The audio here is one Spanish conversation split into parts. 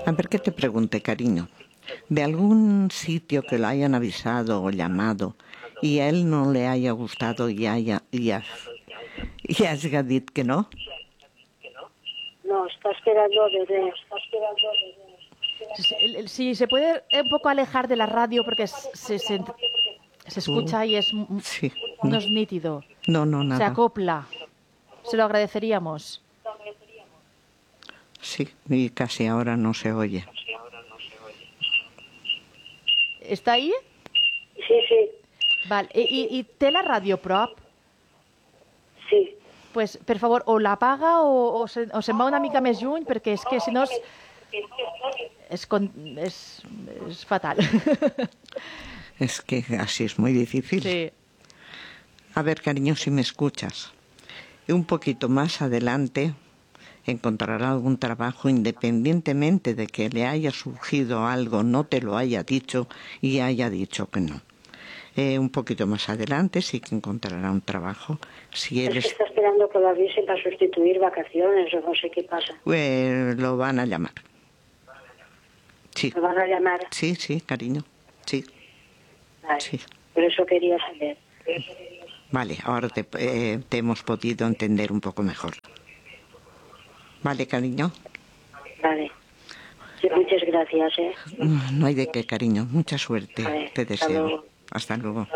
A ver que te pregunte, cariño. ¿De algún sitio que lo hayan avisado o llamado y a él no le haya gustado y haya dicho que no? No, está esperando bebé. Si se puede un poco alejar de la radio porque se escucha y Sí, no es nítido. No, Se nada. acopla. Se lo agradeceríamos. Sí, y casi ahora no se oye. ¿Está ahí? Sí. Vale. I té la ràdio prop? Sí. Pues, per favor, o l'apaga o se'n va una mica més lluny, perquè és que si no és fatal. Es que así es muy difícil. Sí. A ver, cariño, si me escuchas. Un poquito más adelante encontrará algún trabajo independientemente de que le haya surgido algo, no te lo haya dicho y haya dicho que no. Un poquito más adelante sí que encontrará un trabajo. Si él Es que está esperando que lo avisen para sustituir vacaciones o no sé qué pasa. lo van a llamar. Sí. ¿Lo van a llamar? Sí, cariño. Sí. Vale. Sí. Por eso quería saber. Vale, ahora te hemos podido entender un poco mejor. Vale, cariño. Vale. Sí, muchas gracias, No hay de qué, cariño. Mucha suerte. Vale, te hasta deseo. luego. Hasta luego.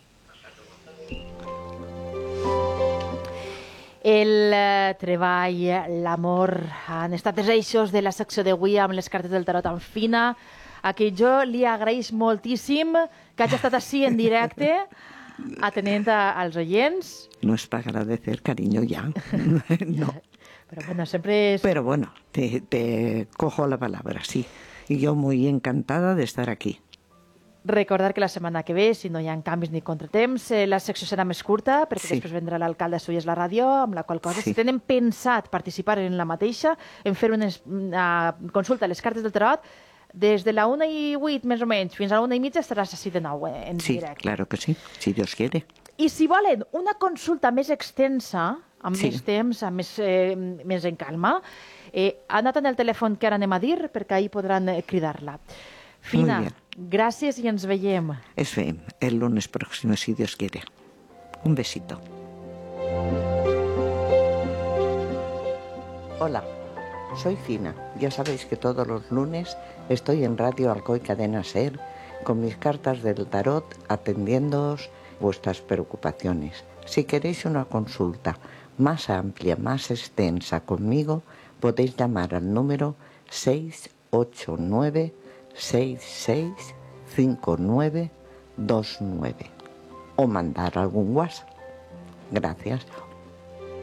El treball, l'amor, han estat els eixos de la secció d'avui amb les cartes del tarot en fina, a qui jo li agraeix moltíssim que hagi estat així en directe, atenent als oients. No es para agradecer, cariño, ya. No. Pero bueno, siempre es... Pero bueno, te cojo la palabra, sí. Y yo muy encantada de estar aquí. Recordar que la setmana que ve, si no hi ha canvis ni contratemps, la secció serà més curta, perquè Sí. després vendrà l'alcalde de Suyes la ràdio, amb la qual cosa, Sí. si tenen pensat participar en la mateixa, en fer una consulta a les cartes del tarot, des de la 1:08 més o menys fins a la 1:30 estaràs així de nou en Sí, directe. claro que sí, si Dios quiere. I si volen una consulta més extensa, amb Sí. més temps, amb més en calma, anoten el telèfon que ara anem a dir, perquè ahir podran cridar-la. Fina, Muy bien. gràcies i ens veiem. Es el lunes próximo, si Dios quiere. Un besito. Hola, soy Fina. Ya sabéis que todos los lunes estoy en Radio Alcoy Cadena Ser con mis cartas del tarot atendiéndoos vuestras preocupaciones. Si queréis una consulta más amplia, más extensa conmigo, podéis llamar al número 689-665929 o mandar algún WhatsApp. Gracias.